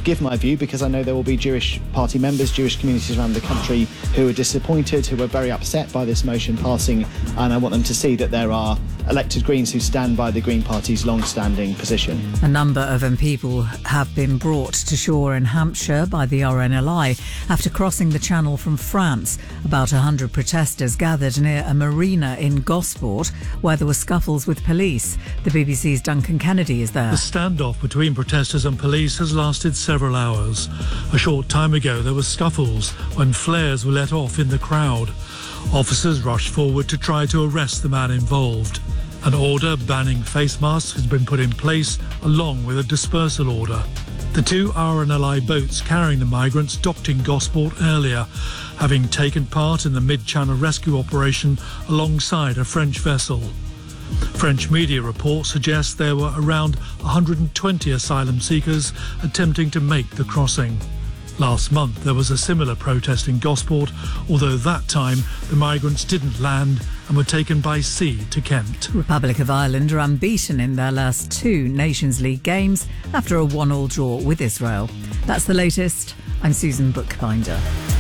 give my view, because I know there will be Jewish party members, Jewish communities around the country who are disappointed, who are very upset by this motion passing, and I want them to see that there are elected Greens who stand by the Green Party's long-standing position. A number of people have been brought to shore in Hampshire by the RNLI after crossing the Channel from France. About 100 protesters gathered near a marina in Gosport where there were scuffles with police. The BBC's Duncan Kennedy is there. The standoff between protesters and police has lasted several hours. A short time ago there were scuffles when flares were let off in the crowd. Officers rushed forward to try to arrest the man involved. An order banning face masks has been put in place, along with a dispersal order. The two RNLI boats carrying the migrants docked in Gosport earlier, having taken part in the mid-channel rescue operation alongside a French vessel. French media reports suggest there were around 120 asylum seekers attempting to make the crossing. Last month there was a similar protest in Gosport, although that time the migrants didn't land and were taken by sea to Kent. Republic of Ireland are unbeaten in their last two Nations League games after a 1-1 draw with Israel. That's the latest. I'm Susan Bookbinder.